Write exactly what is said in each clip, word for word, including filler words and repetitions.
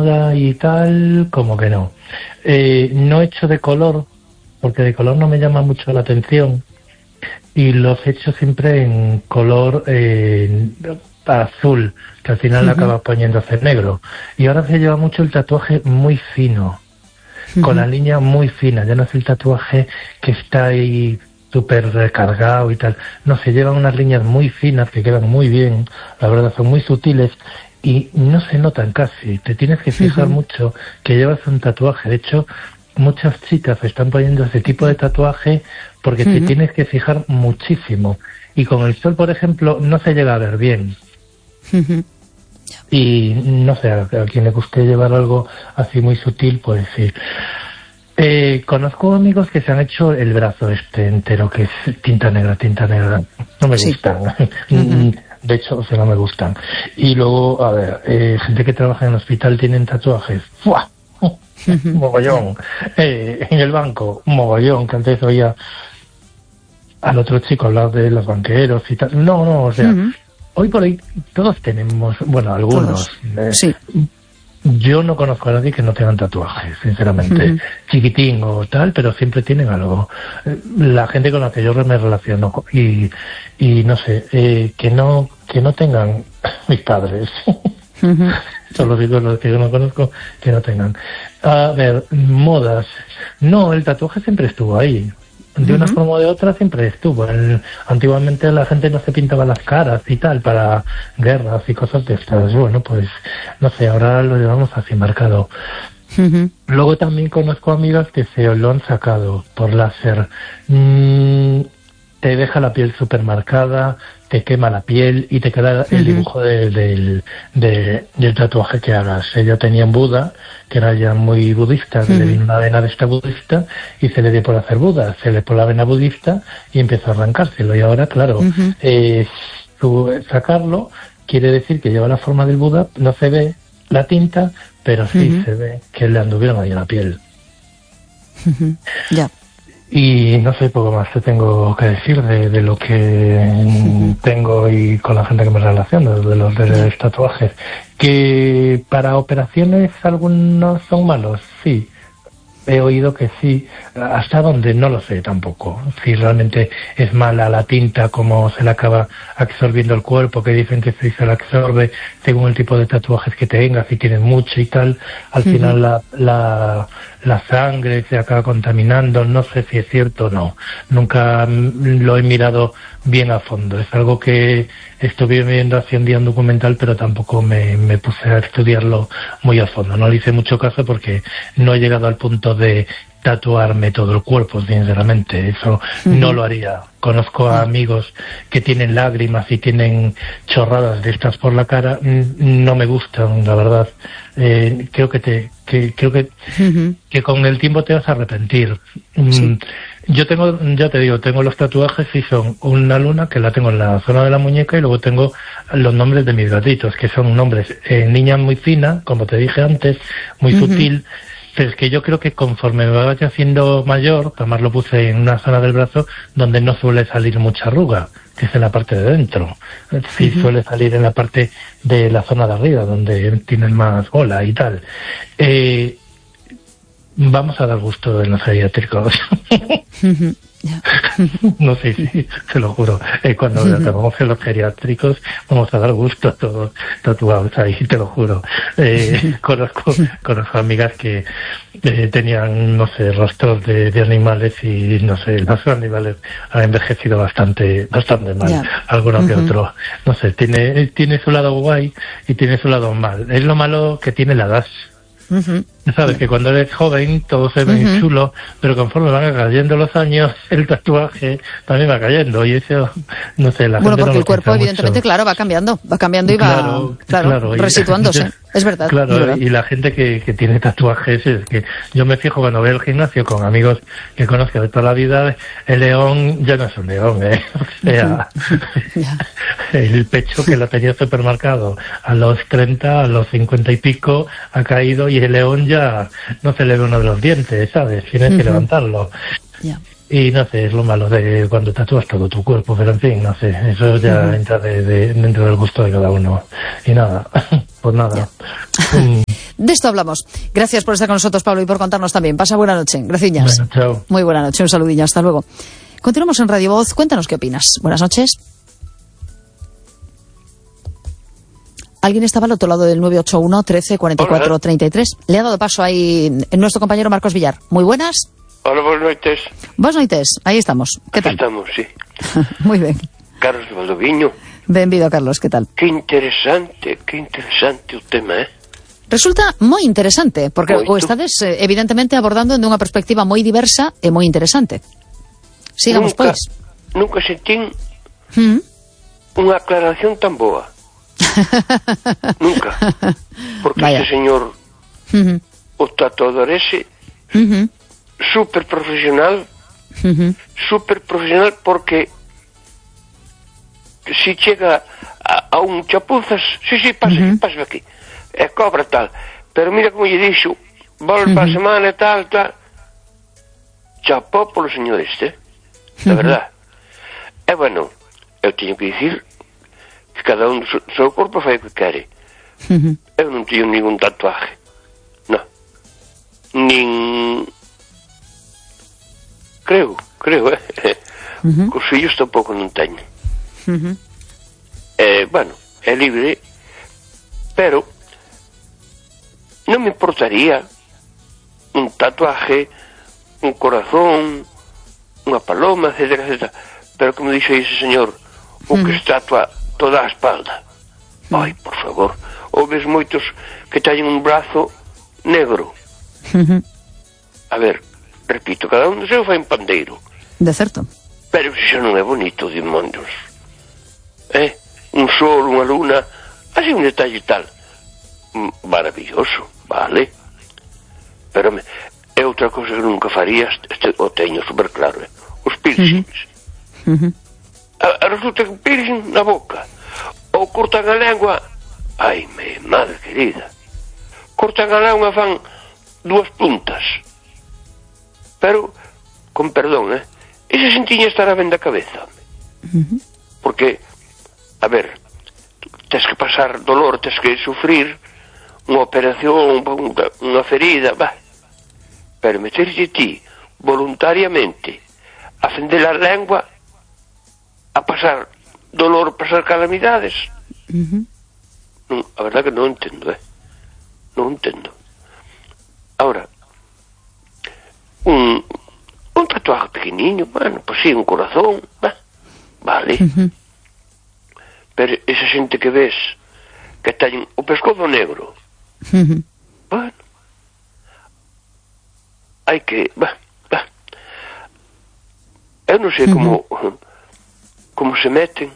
moda y tal, como que no. Eh, no he hecho de color, porque de color no me llama mucho la atención, y los he hecho siempre en color eh, azul, que al final uh-huh. acaba poniéndose negro. Y ahora se lleva mucho el tatuaje muy fino, uh-huh. con la línea muy fina, ya no es el tatuaje que está ahí súper recargado y tal. No, se llevan unas líneas muy finas que quedan muy bien, la verdad son muy sutiles y no se notan casi. Te tienes que fijar uh-huh. mucho que llevas un tatuaje. De hecho, muchas chicas están poniendo ese tipo de tatuaje porque uh-huh. te tienes que fijar muchísimo. Y con el sol, por ejemplo, no se llega a ver bien. Uh-huh. Y no sé, a, a quien le guste llevar algo así muy sutil, pues sí. Eh, conozco amigos que se han hecho el brazo este entero, que es tinta negra, tinta negra. No me sí. gustan. Uh-huh. De hecho, o sea, no me gustan. Y luego, a ver, eh, gente que trabaja en el hospital tienen tatuajes. ¡Fua! Uh-huh. Mogollón. Eh, en el banco, mogollón, que antes oía al otro chico hablar de los banqueros y tal. No, no, o sea, uh-huh. hoy por hoy todos tenemos, bueno, algunos. Eh, sí. Yo no conozco a nadie que no tengan tatuajes, sinceramente. Uh-huh. Chiquitín o tal, pero siempre tienen algo. La gente con la que yo me relaciono y, y no sé, eh, que no que no tengan mis padres. Uh-huh. Son los hijos los que yo no conozco que no tengan. A ver, modas. No, el tatuaje siempre estuvo ahí. De una uh-huh. forma o de otra siempre estuvo. El, antiguamente la gente no se pintaba las caras y tal para guerras y cosas de estas. Bueno, pues no sé, ahora lo llevamos así marcado. Uh-huh. Luego también conozco amigas que se lo han sacado por láser. Mm, te deja la piel súper marcada, te quema la piel y te queda uh-huh. el dibujo de, de, de, del tatuaje que hagas. Ella tenía en Buda, que era ya muy budista, uh-huh. le vino una vena de esta budista y se le dio por hacer Buda, se le por la vena budista y empezó a arrancárselo. Y ahora, claro, uh-huh. eh, su, sacarlo quiere decir que lleva la forma del Buda, no se ve la tinta, pero sí uh-huh. se ve que le anduvieron ahí en la piel. Uh-huh. Ya. Yeah. Y no sé, poco más te tengo que decir de, de lo que uh-huh. tengo y con la gente que me relaciono, de los de los tatuajes. Que para operaciones algunos son malos, sí. He oído que sí, hasta donde no lo sé tampoco. Si realmente es mala la tinta, cómo se le acaba absorbiendo el cuerpo, que dicen que si se la absorbe según el tipo de tatuajes que tengas, si tienes mucho y tal, al uh-huh. final la, la, la sangre se acaba contaminando. No sé si es cierto o no. Nunca lo he mirado bien a fondo. Es algo que estuve viendo hace un día un documental, pero tampoco me, me puse a estudiarlo muy a fondo. No le hice mucho caso porque no he llegado al punto de tatuarme todo el cuerpo, sinceramente. Eso uh-huh. no lo haría. Conozco a amigos que tienen lágrimas y tienen chorradas de estas por la cara. No me gustan, la verdad. Eh, creo que te, que, creo que, uh-huh. que con el tiempo te vas a arrepentir. Sí. Yo tengo, ya te digo, tengo los tatuajes y son una luna que la tengo en la zona de la muñeca y luego tengo los nombres de mis gatitos, que son nombres, eh, niña muy fina, como te dije antes, muy uh-huh. sutil. Pero es que yo creo que conforme me vaya haciendo mayor, además lo puse en una zona del brazo donde no suele salir mucha arruga, que es en la parte de dentro. Sí uh-huh. suele salir en la parte de la zona de arriba, donde tienen más bola y tal. Eh, vamos a dar gusto en los geriátricos. Uh-huh. Yeah. No sé si, sí, te lo juro. Eh, cuando uh-huh. vamos en los geriátricos vamos a dar gusto a todos tatuados ahí, te lo juro. Eh, uh-huh. conozco, conozco amigas que eh, tenían, no sé, rostros de, de animales y, no sé, los animales han envejecido bastante, bastante mal. Yeah. Alguno uh-huh. que otro. No sé, tiene, tiene su lado guay y tiene su lado mal. Es lo malo que tiene la edad. Uh-huh. Sabes que cuando eres joven todo se ve uh-huh. chulo, pero conforme van cayendo los años el tatuaje también va cayendo y eso, no sé, la bueno, gente porque no el cuerpo evidentemente, mucho. claro, va cambiando, va cambiando y claro, va claro, claro, resituándose, y, es verdad. Claro, es verdad. Y la gente que, que tiene tatuajes, es que yo me fijo cuando voy al gimnasio con amigos que conozco de toda la vida, el león ya no es un león, ¿eh? O sea, uh-huh. el pecho que lo tenía supermercado a los treinta, a los cincuenta y pico ha caído y el león ya no se le ve uno de los dientes, ¿sabes? Tienes uh-huh. que levantarlo. Yeah. Y no sé, es lo malo de cuando tatúas todo tu cuerpo, pero en fin, no sé, eso ya uh-huh. entra de, de, dentro del gusto de cada uno. Y nada, pues nada. Yeah. De esto hablamos. Gracias por estar con nosotros, Pablo, y por contarnos también. Pasa buena noche. Gracias. Bueno, chao. Muy buena noche, un saludillo, hasta luego. Continuamos en Radio Voz. Cuéntanos qué opinas. Buenas noches. ¿Alguien estaba al otro lado del nueve ocho uno, trece, cuarenta y cuatro, treinta y tres? Le ha dado paso ahí nuestro compañero Marcos Villar. Muy buenas. Hola, buenas noches. Buenas noches, ahí estamos. ¿Qué tal? Estamos, sí. Muy ben. Carlos de Valdoviño. Benvido, Carlos, que tal? Que interesante, que interesante o tema, eh? Resulta moi interesante, porque Moito. o estades eh, evidentemente abordando dunha perspectiva moi diversa e moi interesante. Sigamos, nunca, pois. Nunca sentín ¿Mm? unha aclaración tan boa. Nunca. Porque Vaya. este señor, Uh-huh. o tatuador ese, Uh-huh. súper profesional, Uh-huh. súper profesional porque si chega a, a un chapuzas, sí, sí, pasa Uh-huh. aquí, pasa aquí, e cobra tal, pero mira como lle dixo, volve Uh-huh. a semana e tal, tal, chapó polo señor este, de Uh-huh. verdad. E bueno, eu teño que dicir que cada un do seu, seu corpo fai o que quere. Uh-huh. Eu non teño ningún tatuaje, no, nin... creo, creo, eh, Uh-huh. cos fillos tampouco non teño. Uh-huh. Eh, bueno, é libre, pero non me importaría un tatuaje, un corazón, unha paloma, etcétera, etcétera. Pero como dixe ese señor, o que se tatua toda a espalda. Ai, por favor, ou ves moitos que teñen un brazo negro. Uh-huh. A ver, repito, cada un do seu fai un pandeiro. De certo. Pero iso non é bonito, demonios. Eh? Un sol, unha luna, así un detalle tal. Mm, maravilloso, vale. Pero me, é outra cousa que nunca faría, este, o teño super claro, eh? Os piercings. Uh-huh. A, a resulta que un piercing na boca. Ou cortan a lengua. Ai, me, madre querida. Cortan a lengua, fan dúas puntas. Pero, con perdón, eh? Ese sentiña estará ben da cabeza. Uh-huh. Porque, a ver, tens que pasar dolor, tens que sufrir unha operación, unha, unha ferida, bah. Pero meterse ti voluntariamente a fender a lengua, a pasar dolor, pasar calamidades, Uh-huh. non, a verdad que non entendo, eh? Non entendo. Ahora, un, un tatuaje pequeniño, bueno, pues sí, un corazón, bah, vale. Uh-huh. Pero esa xente que ves que teñen o pescozo negro, Uh-huh. bueno, hai que, bah, bah. Eu non sei como como se meten,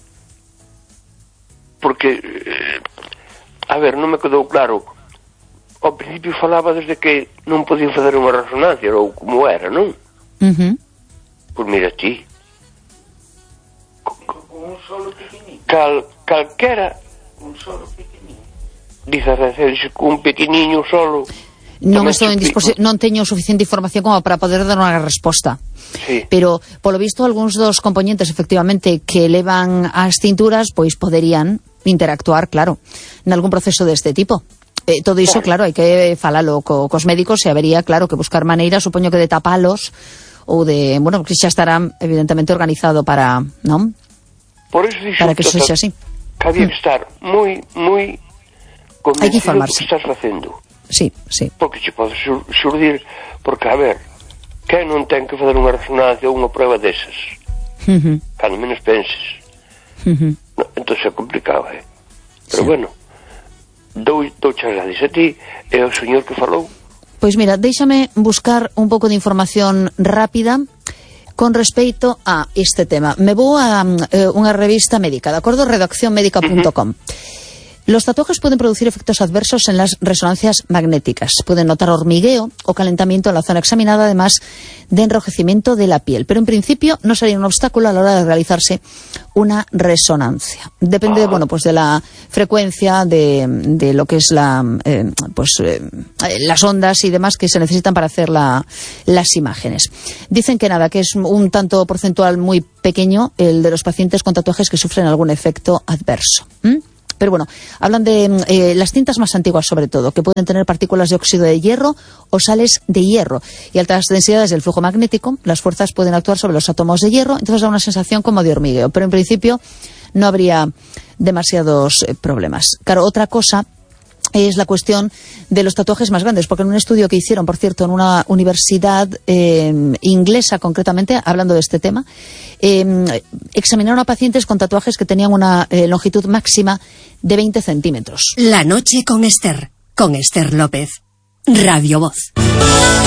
porque eh, a ver, non me quedou claro. Ao principio falaba desde que non podían fazer unha resonancia ou como era, non? Uh-huh. Pois mira ti, Con un solo pequeniño. cal, calquera Un solo pequeniño. dice a veces un pequeniño solo. Non tamén estou en se disposi- explica. non teño suficiente información como para poder dar unha resposta. Sí. Pero, polo visto, algúns dos componentes, efectivamente, que levan as cinturas, pois poderían interactuar, claro, nalgún proceso deste tipo. Eh, todo iso, claro, hai que falalo co, cos médicos e habería, claro, que buscar maneiras, supoño que de tapalos ou de, bueno, que xa estarán evidentemente organizado para, non? Por eso dixo Para que iso que sexa así. que había que estar moi, moi Hai que convencido do informarse. que estás facendo. Sí, sí. Porque che pode sur surdir, porque, a ver, quen non ten que fazer unha resonancia ou unha prueba desas? Uh-huh. Cando menos penses. Uh-huh. No, entón é complicado, eh? Pero Sí. bueno, dou, dou as gracias a ti e ao señor que falou. Pois mira, déixame buscar un pouco de información rápida con respecto a este tema. Me vou a eh, unha revista médica, de acordo? redacción médica punto com. Los tatuajes pueden producir efectos adversos en las resonancias magnéticas. Pueden notar hormigueo o calentamiento en la zona examinada, además de enrojecimiento de la piel. Pero en principio no sería un obstáculo a la hora de realizarse una resonancia. Depende, bueno, pues de la frecuencia de, de lo que es la, eh, pues eh, las ondas y demás que se necesitan para hacer la, las imágenes. Dicen que nada, que es un tanto porcentual muy pequeño el de los pacientes con tatuajes que sufren algún efecto adverso. ¿Mm? Pero bueno, hablan de eh, las cintas más antiguas sobre todo, que pueden tener partículas de óxido de hierro o sales de hierro y altas densidades del flujo magnético. Las fuerzas pueden actuar sobre los átomos de hierro, entonces da una sensación como de hormigueo, pero en principio no habría demasiados eh, problemas. Claro, otra cosa es la cuestión de los tatuajes más grandes, porque en un estudio que hicieron, por cierto, en una universidad eh, inglesa concretamente, hablando de este tema, eh, examinaron a pacientes con tatuajes que tenían una eh, longitud máxima de veinte centímetros. La noche con Esther, con Esther López, Radio Voz.